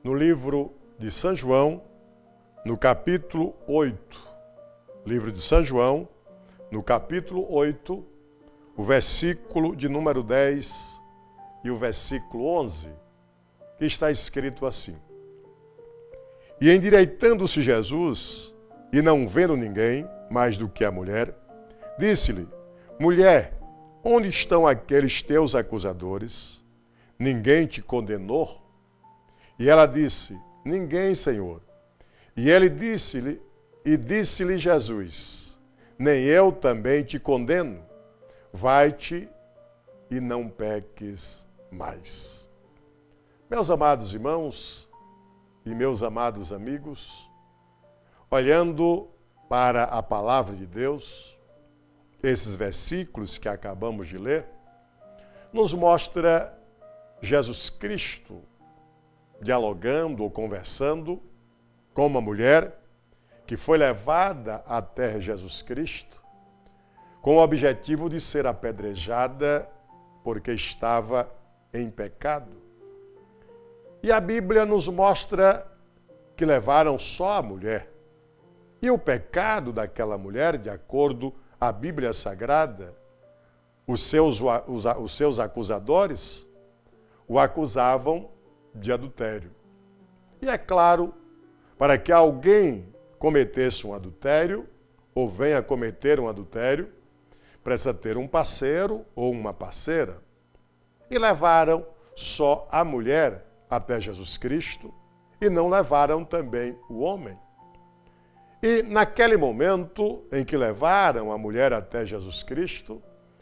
no livro de São João, no capítulo 8. Livro de São João, no capítulo 8, o versículo de número 10 e o versículo 11, que está escrito assim: E endireitando-se Jesus, e não vendo ninguém mais do que a mulher, disse-lhe: Mulher, onde estão aqueles teus acusadores? Ninguém te condenou? E ela disse: Ninguém, Senhor. E ele disse-lhe Jesus: Nem eu também te condeno. Vai-te e não peques mais. Meus amados irmãos e meus amados amigos, olhando para a palavra de Deus, esses versículos que acabamos de ler, nos mostra Jesus Cristo dialogando ou conversando com uma mulher que foi levada até Jesus Cristo com o objetivo de ser apedrejada porque estava em pecado. E a Bíblia nos mostra que levaram só a mulher. E o pecado daquela mulher, de acordo à Bíblia Sagrada, os seus acusadores o acusavam de adultério. E é claro, para que alguém cometesse um adultério, ou venha cometer um adultério, precisa ter um parceiro ou uma parceira. E levaram só a mulher até Jesus Cristo e não levaram também o homem. E naquele momento em que levaram a mulher até Jesus Cristo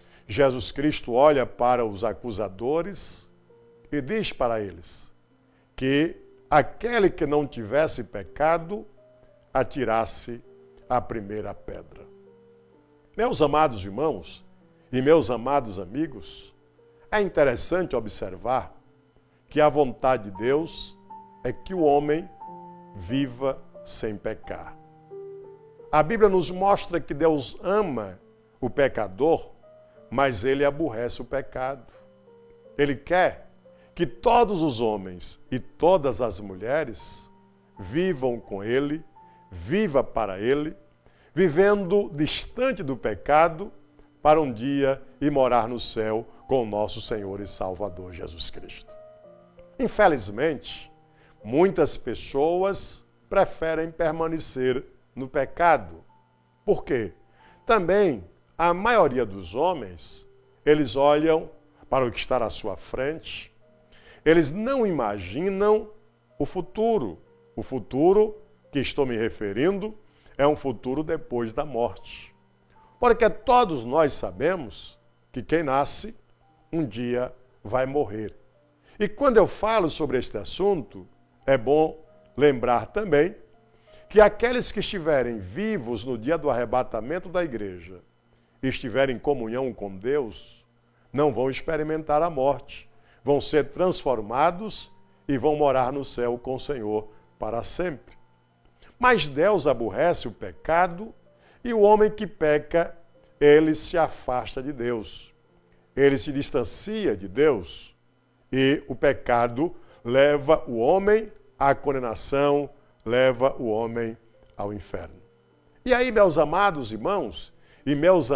olha para os acusadores e diz para eles que aquele que não tivesse pecado atirasse a primeira pedra. Meus amados irmãos e meus amados amigos, é interessante observar que a vontade de Deus é que o homem viva sem pecar. A Bíblia nos mostra que Deus ama o pecador, mas ele aborrece o pecado. Ele quer que todos os homens e todas as mulheres vivam com ele, viva para ele, vivendo distante do pecado, para um dia ir morar no céu com o nosso Senhor e Salvador Jesus Cristo. Infelizmente, muitas pessoas preferem permanecer no pecado. Por quê? Também a maioria dos homens, eles olham para o que está à sua frente, eles não imaginam o futuro. O futuro que estou me referindo é um futuro depois da morte. Porque todos nós sabemos que quem nasce, um dia vai morrer. E quando eu falo sobre este assunto, é bom lembrar também que aqueles que estiverem vivos no dia do arrebatamento da igreja e estiverem em comunhão com Deus, não vão experimentar a morte, vão ser transformados e vão morar no céu com o Senhor para sempre. Mas Deus aborrece o pecado e o homem que peca, ele se afasta de Deus. Ele se distancia de Deus e o pecado leva o homem à condenação, leva o homem ao inferno. E aí, meus amados irmãos e meus